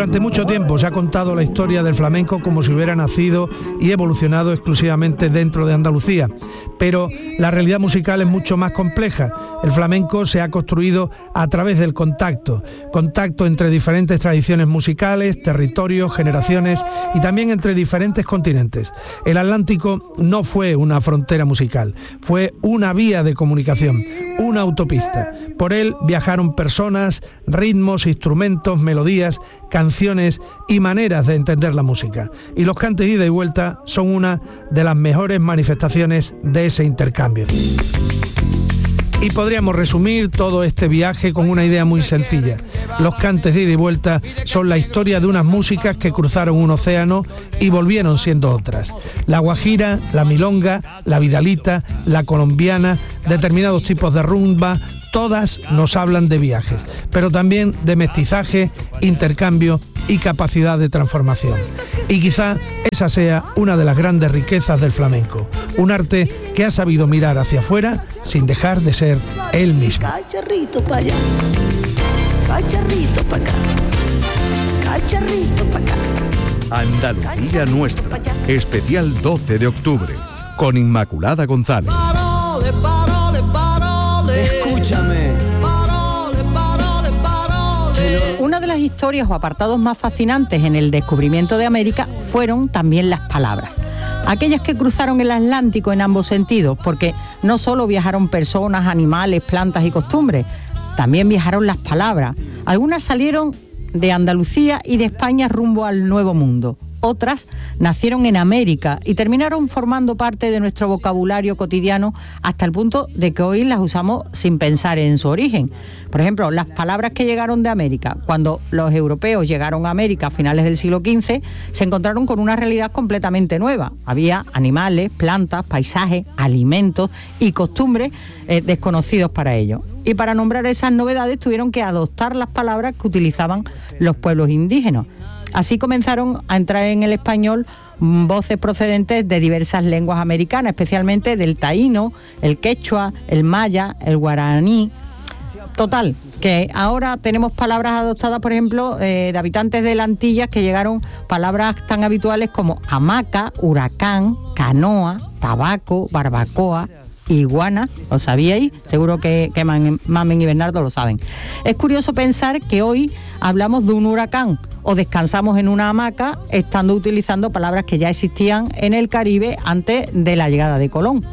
Durante mucho tiempo se ha contado la historia del flamenco como si hubiera nacido y evolucionado exclusivamente dentro de Andalucía, pero la realidad musical es mucho más compleja. El flamenco se ha construido a través del contacto entre diferentes tradiciones musicales, territorios, generaciones y también entre diferentes continentes. El Atlántico no fue una frontera musical, fue una vía de comunicación, una autopista. Por él viajaron personas, ritmos, instrumentos, melodías, canciones y maneras de entender la música. Y los cantes ida y vuelta son una de las mejores manifestaciones de ese intercambio. Y podríamos resumir todo este viaje con una idea muy sencilla. Los cantes de ida y vuelta son la historia de unas músicas que cruzaron un océano y volvieron siendo otras. La guajira, la milonga, la vidalita, la colombiana, determinados tipos de rumba, todas nos hablan de viajes, pero también de mestizaje, intercambio y capacidad de transformación. Y quizá esa sea una de las grandes riquezas del flamenco, un arte que ha sabido mirar hacia afuera sin dejar de ser él mismo. Cacharrito para allá, cacharrito para acá, cacharrito para acá. Andalucía Nuestra, especial 12 de octubre, con Inmaculada González. Parole, parole, parole. Escúchame. Parole, parole, parole. Una de las historias o apartados más fascinantes en el descubrimiento de América fueron también las palabras. Aquellas que cruzaron el Atlántico en ambos sentidos, porque no solo viajaron personas, animales, plantas y costumbres, también viajaron las palabras. Algunas salieron de Andalucía y de España rumbo al Nuevo Mundo. Otras nacieron en América y terminaron formando parte de nuestro vocabulario cotidiano hasta el punto de que hoy las usamos sin pensar en su origen. Por ejemplo, las palabras que llegaron de América. Cuando los europeos llegaron a América a finales del siglo XV, se encontraron con una realidad completamente nueva. Había animales, plantas, paisajes, alimentos y costumbres desconocidos para ellos. Y para nombrar esas novedades tuvieron que adoptar las palabras que utilizaban los pueblos indígenas. Así comenzaron a entrar en el español voces procedentes de diversas lenguas americanas, especialmente del taíno, el quechua, el maya, el guaraní. Total, que ahora tenemos palabras adoptadas, por ejemplo, de habitantes de las Antillas, que llegaron palabras tan habituales como hamaca, huracán, canoa, tabaco, barbacoa, iguana. ¿Lo sabíais? Seguro que Mamen y Bernardo lo saben. Es curioso pensar que hoy hablamos de un huracán o descansamos en una hamaca estando utilizando palabras que ya existían en el Caribe antes de la llegada de Colón.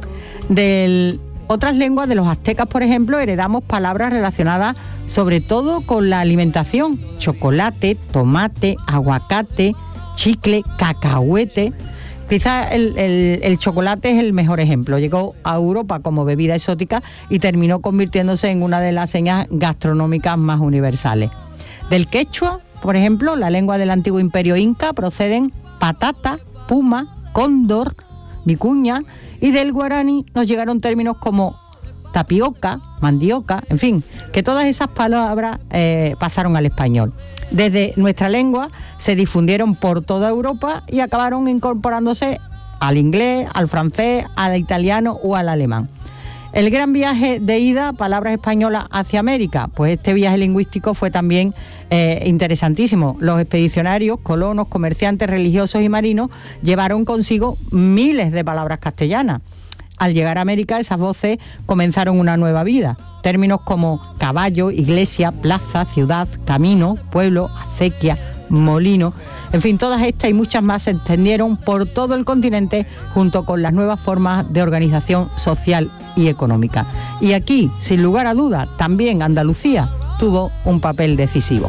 De otras lenguas, de los aztecas, por ejemplo, heredamos palabras relacionadas sobre todo con la alimentación: chocolate, tomate, aguacate, chicle, cacahuete. Quizás el chocolate es el mejor ejemplo. Llegó a Europa como bebida exótica y terminó convirtiéndose en una de las señas gastronómicas más universales. Del quechua, por ejemplo, la lengua del antiguo imperio inca, proceden patata, puma, cóndor, vicuña, y del guaraní nos llegaron términos como tapioca, mandioca, en fin, que todas esas palabras pasaron al español. Desde nuestra lengua se difundieron por toda Europa y acabaron incorporándose al inglés, al francés, al italiano o al alemán. El gran viaje de ida, palabras españolas hacia América, pues este viaje lingüístico fue también interesantísimo. Los expedicionarios, colonos, comerciantes, religiosos y marinos llevaron consigo miles de palabras castellanas. Al llegar a América, esas voces comenzaron una nueva vida. Términos como caballo, iglesia, plaza, ciudad, camino, pueblo, acequia, molino, en fin, todas estas y muchas más se extendieron por todo el continente junto con las nuevas formas de organización social y económica. Y aquí, sin lugar a duda, también Andalucía tuvo un papel decisivo.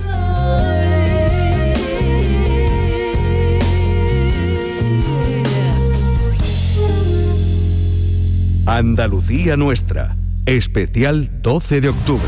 Andalucía Nuestra, especial 12 de octubre.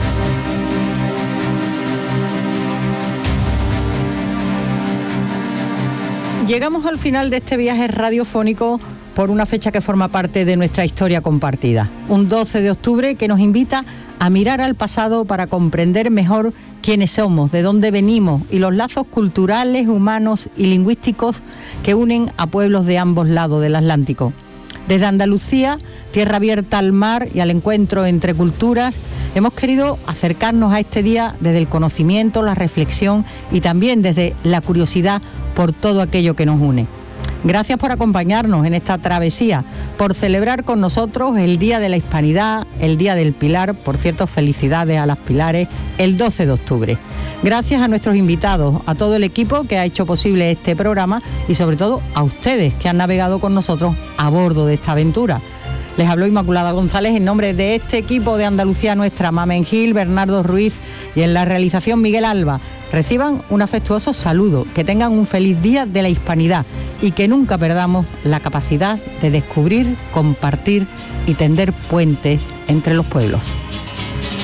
Llegamos al final de este viaje radiofónico por una fecha que forma parte de nuestra historia compartida. Un 12 de octubre que nos invita a mirar al pasado para comprender mejor quiénes somos, de dónde venimos y los lazos culturales, humanos y lingüísticos que unen a pueblos de ambos lados del Atlántico. Desde Andalucía, tierra abierta al mar y al encuentro entre culturas, hemos querido acercarnos a este día desde el conocimiento, la reflexión y también desde la curiosidad por todo aquello que nos une. Gracias por acompañarnos en esta travesía, por celebrar con nosotros el Día de la Hispanidad, el Día del Pilar, por cierto, felicidades a las Pilares, el 12 de octubre. Gracias a nuestros invitados, a todo el equipo que ha hecho posible este programa y sobre todo a ustedes que han navegado con nosotros a bordo de esta aventura. Les habló Inmaculada González en nombre de este equipo de Andalucía Nuestra, Mamen Gil, Bernardo Ruiz y en la realización Miguel Alba. Reciban un afectuoso saludo, que tengan un feliz Día de la Hispanidad y que nunca perdamos la capacidad de descubrir, compartir y tender puentes entre los pueblos.